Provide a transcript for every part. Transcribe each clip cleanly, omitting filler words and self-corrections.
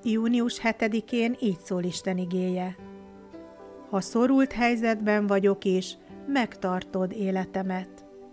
Június 7-én így szól Isten igéje. Ha szorult helyzetben vagyok is, megtartod életemet.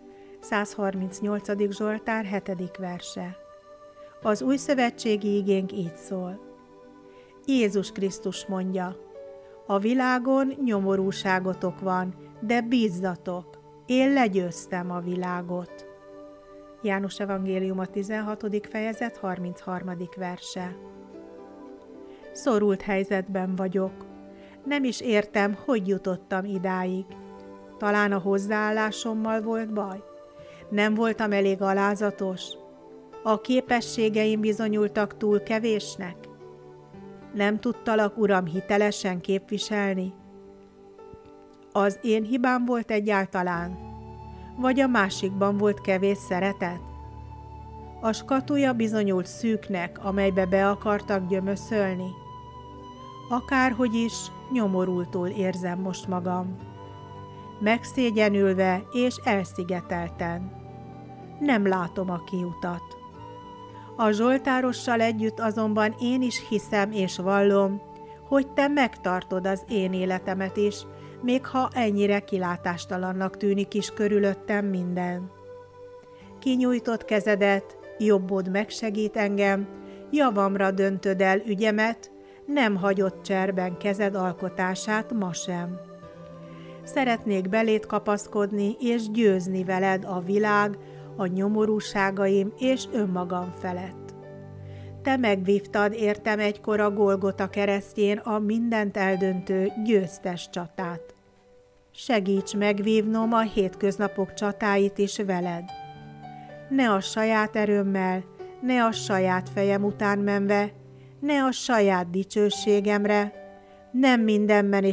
138. Zsoltár 7. verse. Az újszövetségi igénk így szól. Jézus Krisztus mondja, a világon nyomorúságotok van, de bízzatok, én legyőztem a világot. János evangéliuma 16. fejezet 33. verse. Szorult helyzetben vagyok. Nem is értem, hogy jutottam idáig. Talán a hozzáállásommal volt baj? Nem voltam elég alázatos? A képességeim bizonyultak túl kevésnek? Nem tudtalak, Uram, hitelesen képviselni? Az én hibám volt egyáltalán? Vagy a másikban volt kevés szeretet? A skatuja bizonyult szűknek, amelybe be akartak gyömöszölni? Akárhogy is, nyomorultul érzem most magam. Megszégyenülve és elszigetelten. Nem látom a kiutat. A zsoltárossal együtt azonban én is hiszem és vallom, hogy te megtartod az én életemet is, még ha ennyire kilátástalannak tűnik is körülöttem minden. Kinyújtott kezedet, jobbod megsegít engem, javamra döntöd el ügyemet, nem hagyott cserben kezed alkotását ma sem. Szeretnék beléd kapaszkodni és győzni veled a világ, a nyomorúságaim és önmagam felett. Te megvívtad értem egykor a Golgota keresztjén a mindent eldöntő győztes csatát. Segíts megvívnom a hétköznapok csatáit is veled. Ne a saját erőmmel, ne a saját fejem után menve, ne a saját dicsőségemre, nem mindenben és